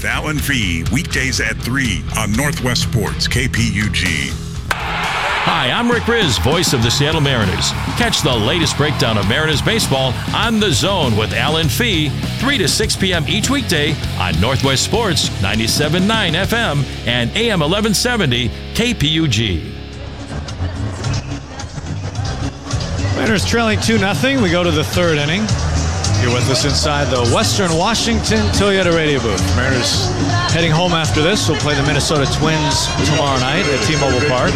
with Alan Fee, weekdays at 3 on Northwest Sports KPUG. Hi, I'm Rick Riz, voice of the Seattle Mariners. Catch the latest breakdown of Mariners baseball on The Zone with Alan Fee, 3 to 6 p.m. each weekday on Northwest Sports 97.9 FM and AM 1170 KPUG. Mariners trailing 2-0. We go to the third inning. You're with us inside the Western Washington Toyota radio booth. Mariners heading home after this. We'll play the Minnesota Twins tomorrow night at T-Mobile Park.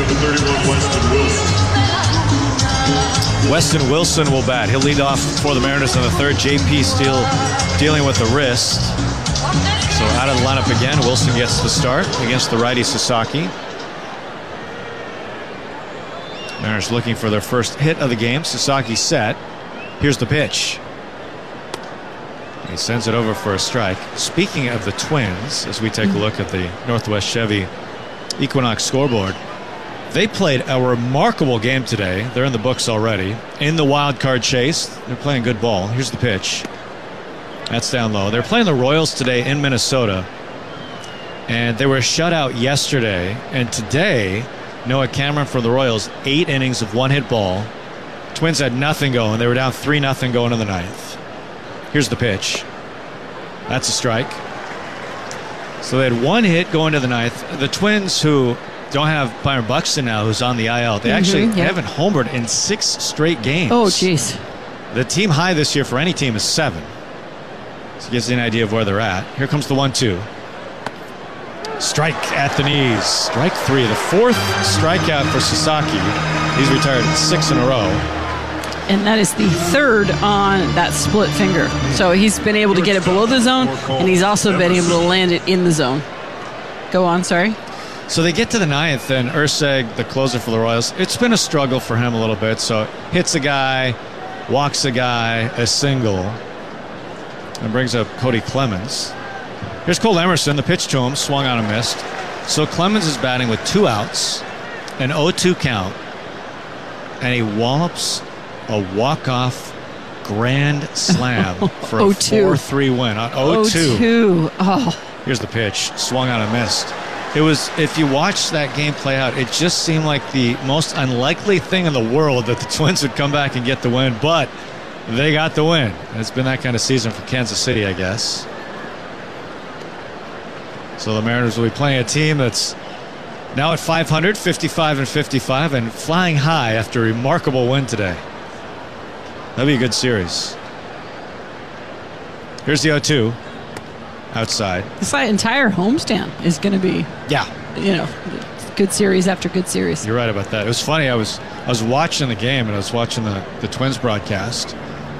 Weston Wilson will bat. He'll lead off for the Mariners in the third. JP still dealing with the wrist. So out of the lineup again. Wilson gets the start against the righty Sasaki. Mariners looking for their first hit of the game. Sasaki set. Here's the pitch. He sends it over for a strike. Speaking of the Twins, as we take a look at the Northwest Chevy Equinox scoreboard, they played a remarkable game today. They're in the books already. In the wild card chase, they're playing good ball. Here's the pitch. That's down low. They're playing the Royals today in Minnesota, and they were shut out yesterday. And today, Noah Cameron for the Royals, 8 innings of one-hit ball. Twins had nothing going. They were down 3-0 going to the ninth. Here's the pitch. That's a strike. So they had one hit going to the ninth. The Twins, who don't have Byron Buxton now, who's on the IL, they haven't homered in 6 straight games. Oh, jeez. The team high this year for any team is 7. So it gives you an idea of where they're at. Here comes the 1-2. Strike at the knees. Strike 3. The 4th strikeout for Sasaki. He's retired 6 in a row. And that is the 3rd on that split finger. So he's been able to get it below the zone, and he's also been able to land it in the zone. Go on, sorry. So they get to the 9th, and Urseg, the closer for the Royals, it's been a struggle for him a little bit. So hits a guy, walks a guy, a single, and brings up Cody Clemens. Here's Cole Emerson. The pitch to him, swung on and missed. So Clemens is batting with 2 outs, an 0-2 count, and he wallops a walk-off grand slam for a 4-3 win on 0-2. Oh. Here's the pitch. Swung on and missed. It was, if you watch that game play out, it just seemed like the most unlikely thing in the world that the Twins would come back and get the win, but they got the win. And it's been that kind of season for Kansas City, I guess. So the Mariners will be playing a team that's now at 500, 55-55, and flying high after a remarkable win today. That'll be a good series. Here's the 0-2. Outside. This entire homestand is going to be, good series after good series. You're right about that. It was funny. I was watching the game, and I was watching the Twins broadcast.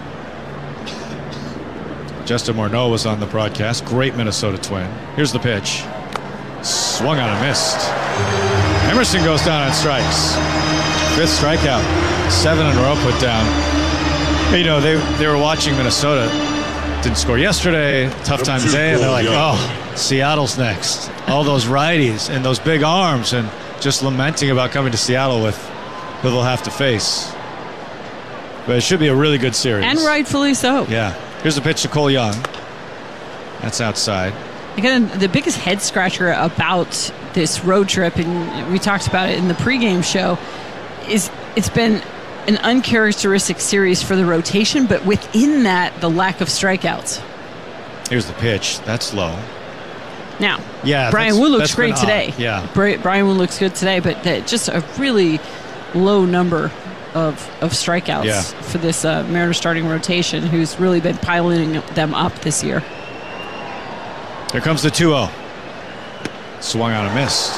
Justin Morneau was on the broadcast. Great Minnesota Twin. Here's the pitch. Swung on and missed. Emerson goes down on strikes. 5th strikeout. 7 in a row put down. You know, they were watching Minnesota. Didn't score yesterday. Tough time today. And they're like, oh, Seattle's next. All those righties and those big arms, and just lamenting about coming to Seattle with who they'll have to face. But it should be a really good series. And rightfully so. Yeah. Here's the pitch to Cole Young. That's outside. Again, the biggest head scratcher about this road trip, and we talked about it in the pregame show, is it's been an uncharacteristic series for the rotation, but within that, the lack of strikeouts. Here's the pitch. That's low. Now, yeah, Brian Wu looks great today. Yeah. Brian Wu looks good today, but just a really low number of strikeouts for this Mariners starting rotation, who's really been piling them up this year. Here comes the 2-0. Swung on and missed.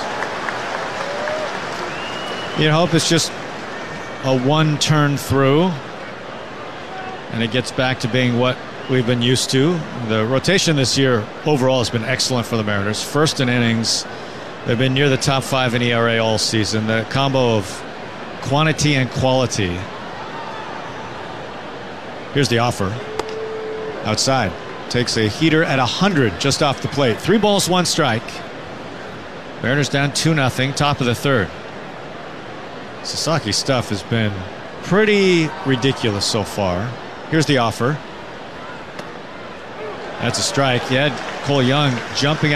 You hope it's just a one turn through, and it gets back to being what we've been used to. The rotation this year overall has been excellent for the Mariners. First in innings, they've been near the top 5 in ERA all season. The combo of quantity and quality. Here's the offer. Outside. Takes a heater at 100 just off the plate. 3 balls, 1 strike. Mariners down 2-0, top of the third. Sasaki's stuff has been pretty ridiculous so far. Here's the offer. That's a strike. You had Cole Young jumping out.